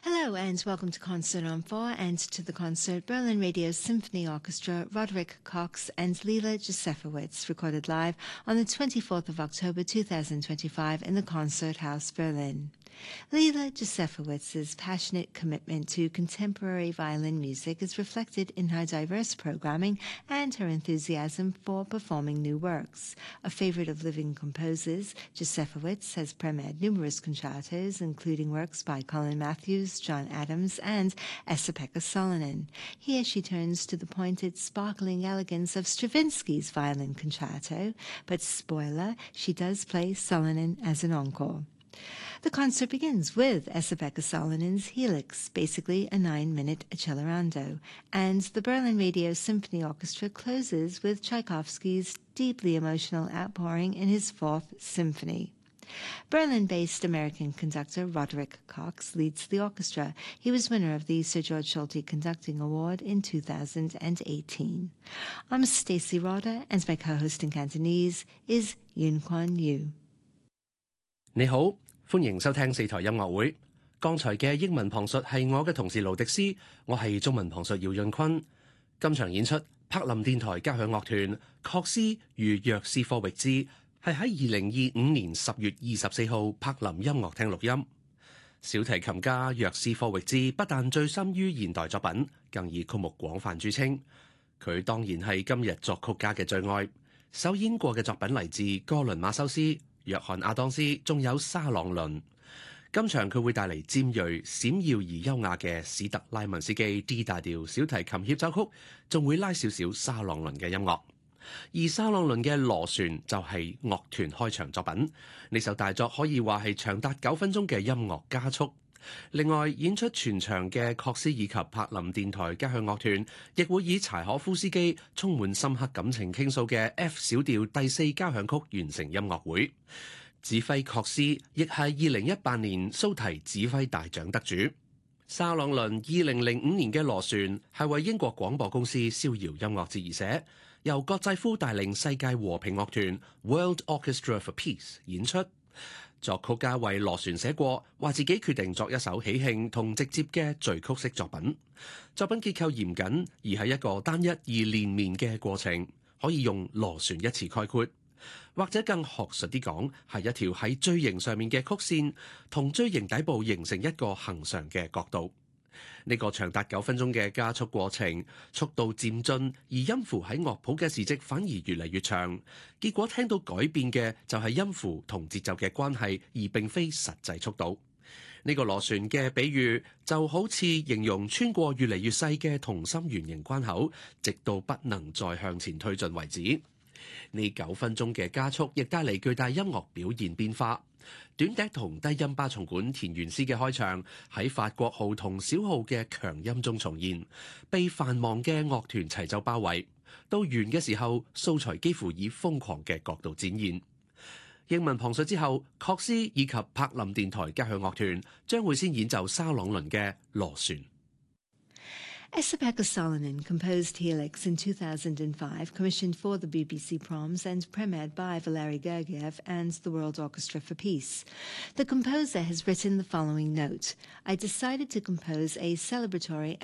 Hello and welcome to Concert on 4 and to the concert Berlin Radio Symphony Orchestra, Roderick Cox and Lila Josefowitz, recorded live on the 24th of October 2025 in the Concert House, Berlin. Lila Josefowitz's passionate commitment to contemporary violin music is reflected in her diverse programming and her enthusiasm for performing new works. A favorite of living composers, Josefowitz has premiered numerous concertos, including works by Colin Matthews, John Adams, and Esa-Pekka Salonen. Here she turns to the pointed, sparkling elegance of Stravinsky's violin concerto, but spoiler, she does play Salonen as an encore. The concert begins with Esa-Pekka Salonen's Helix, basically a 9-minute accelerando, and the Berlin Radio Symphony Orchestra closes with Tchaikovsky's deeply emotional outpouring in his Fourth Symphony. Berlin-based American conductor Roderick Cox leads the orchestra. He was winner of the Sir George Solti Conducting Award in 2018. I'm Stacey Roder, and my co-host in Cantonese is Yun Kwan Yu. 你好，歡迎收聽四台音樂會。剛才嘅英文旁述係我嘅同事盧迪斯，我係中文旁述姚潤坤。今場演出，柏林電台交響樂團確斯與約斯科域茲係喺2025年10月24號柏林音樂廳錄音。小提琴家約斯科域茲不但醉心於現代作品，更以曲目廣泛著稱。佢當然係今日作曲家嘅最愛。首演過嘅作品嚟自哥倫馬修斯、約翰亞當斯，仲有沙朗倫。今場佢會帶嚟尖鋭、閃耀而優雅嘅史特拉文斯基 D 大調小提琴協奏曲，仲會拉少少沙朗倫嘅音樂。而沙朗倫嘅螺旋就係樂團開場作品，呢首大作可以話係長達9分鐘嘅音樂加速。另外，演出全場嘅確斯以及柏林電台交響樂團，亦會以柴可夫斯基充滿深刻感情傾訴嘅 F 小調第4交響曲完成音樂會。指揮確斯亦係2018年蘇提指揮大獎得主。沙朗倫2005年嘅螺旋係為英國廣播公司逍遙音樂節而寫，由葛濟夫帶領世界和平樂團 World Orchestra for Peace 演出。作曲家為螺旋寫過，話自己決定作一首喜慶同直接嘅序曲式作品。作品結構嚴謹，而係一個單一而連綿嘅過程，可以用螺旋一詞概括，或者更學術啲講，係一條喺錐形上面嘅曲線，同錐形底部形成一個恆常嘅角度。呢個長達9分鐘嘅加速過程，速度漸進，而音符喺樂譜嘅時值反而越嚟越長。結果聽到改變嘅就係音符同節奏嘅關係，而並非實際速度。呢個螺旋嘅比喻就好似形容穿過越嚟越細嘅同心圓形關口，直到不能再向前推進為止。呢9分鐘嘅加速亦帶嚟巨大音樂表現變化。短笛同低音巴松管田園詩嘅開場喺法國號同小號嘅強音中重現，被繁忙嘅樂團齊奏包圍。到完嘅時候，素材幾乎以瘋狂嘅角度展現。英文旁述之後，確斯以及柏林電台交響樂團將會先演奏沙朗倫嘅螺旋。 Esa-Pekka Salonen composed Helix in 2005, commissioned for the BBC Proms and premiered by Valery Gergiev and the World Orchestra for Peace. The composer has written the following note: I decided to compose a celebratory